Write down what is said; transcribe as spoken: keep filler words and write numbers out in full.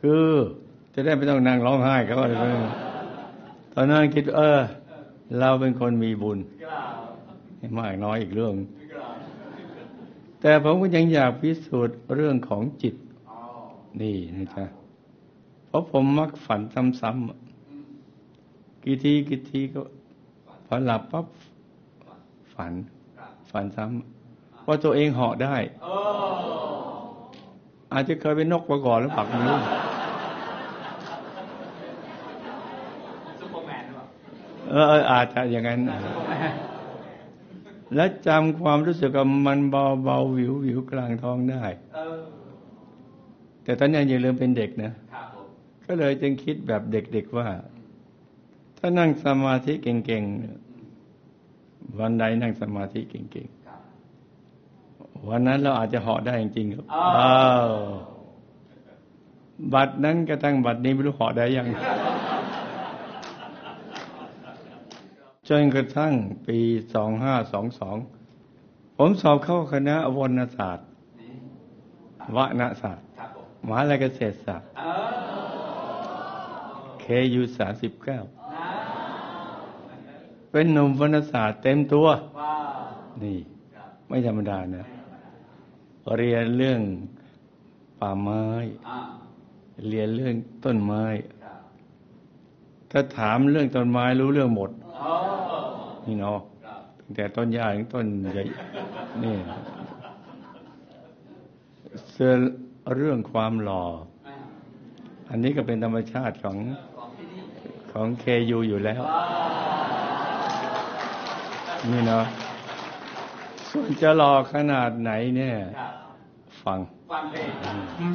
คือจะได้ไม่ต้องนั่งร้องไห้เขาอะไรไปตอนนั้นคิดเออเราเป็นคนมีบุญมากน้อยอีกเรื่องแต่ผมก็ยังอยากพิสูจน์เรื่องของจิตนี่นะจ๊ะเพราะผมมักฝันซ้ำๆกี่ทีกี่ทีก็พอหลับปั๊บฝันฝันซ้ำว่าตัวเองเหาะได้อาจจะเคยเป็นนกมาก่อนแล้วปักมือเอออาจจะอย่างนั้นและจำความรู้สึกว่ามันเบาเบาวิววิวกลางท้องได้แต่ตอนนี้ยังเริ่มเป็นเด็กนะก็เลยจึงคิดแบบเด็กๆว่าถ้านั่งสมาธิเก่งๆวันใดนั่งสมาธิเก่งๆวันนั้นเราอาจจะเหาะได้จริงๆครับอ้าวบัดนั้นกระทั่งบัดนี้ไม่รู้เหาะได้ยังจนกระทั่งปีสองห้าสองสองผมสอบเข้าคณะวรรณศาสตร์วรรณศาสตร์มหาวิทยาลัยเกษตรศาสตร์เคยูสามสิบเก้าเป็นหนุ่มวรรณศาสตร์เต็มตัวนี่ไม่ธรรมดานะเรียนเรื่องป่าไม้เรียนเรื่องต้นไม้ถ้าถามเรื่องต้นไม้รู้เรื่องหมดนี่เนาะตั้งแต่ต้นหญ้าถึงต้นใหญ่นี่เสื่อเรื่องความหล่ออันนี้ก็เป็นธรรมชาติของของเคยูอยู่แล้วนี่เนาะส่วนจะหล่อขนาดไหนเนี่ยฟังฟังเพลง